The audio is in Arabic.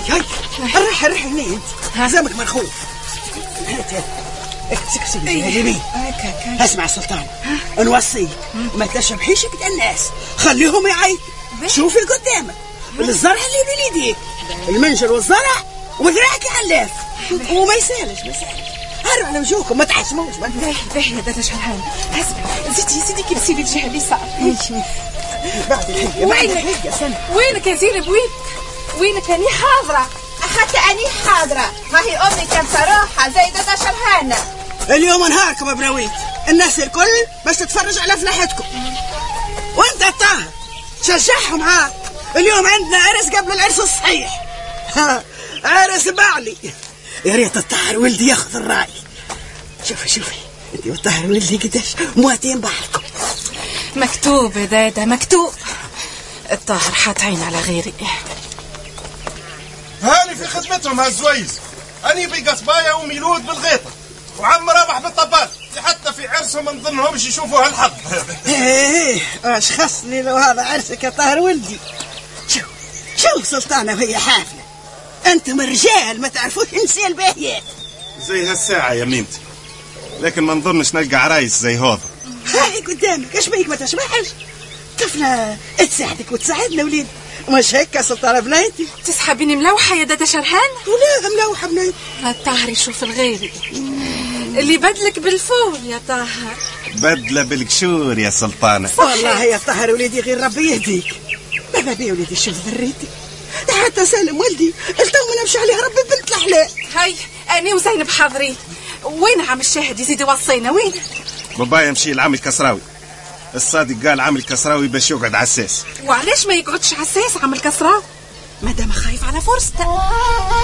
هاي رح هني انت زمك مرخوف. اكسكسي اليمين. اسمع سلطان، نوصيك ما تشبحيش كده الناس، خليهم يعيط. شوفي قدامك الزرع اللي بيديك، المنجل والزرع وذراعك علاف، وما يسالش هرب على وجوهكم، ما تحشموش. باهي يا دادا شرهان. اسمع زيدي كيف سيدي الجهه اللي صار. بعد الحقه سنة. وينك يا زينب؟ وينك؟ أني حاضرة. حتى أني حاضرة، ما هي أمي كانت صراحة زي دادا شرهانة. اليوم نهاركم ابراويت، الناس الكل بس تتفرج على فلاحتكم. وانت الطاهر شجعهم. اليوم عندنا عرس قبل العرس الصحيح. عرس بعلي. يا ريت الطاهر ولدي ياخذ الراي. شوفي انت والطاهر ولدي قداش مواتين بعضكم. مكتوب يا دادا، مكتوب. الطاهر حاط عين على غيري. هاني في خدمتهم هالزويز. أني بقصبايا وميلود بالغيطة، وعم رابح بالطبال. حتى في عرسهم نظنهمش يشوفوا هالحظ. ايش خصني لو هذا عرسك يا طاهر ولدي. شوف سلطانة وهي حافلة، انتم رجال ما تعرفوش نسي الباهيات. زي هالساعة يا ميمتي، لكن ما نظنش نلقى عرايس زي هذا. هاي قدامك، ايش بيك ما تشبحش؟ طفلة تساعدك وتساعدنا وليد، مش هيك يا سلطانة بنيتي؟ تسحبيني ملوحة يا دادا شرهان؟ ولا ملوحة بنيتي؟ الطاهر يشوف الغيري اللي بدلك بالفول يا طاهر. بدلة بالقشور يا سلطانة. والله يا طاهر وليدي غير ربي يهديك. بابا بي وليدي شوف ذريتي، حتى سالم ولدي التو ما نمشي عليها ربي بنت الحلال. هاي أني وزينب حاضرين. وين عم الشاهد يزيد يوصينا؟ وين بابا يمشي العامل كسراوي. الصادق قال عامل كسراوي باش يقعد عساس. وعلاش ما يقعدش عساس عامل كسراوي؟ مادام خايف على فرصته.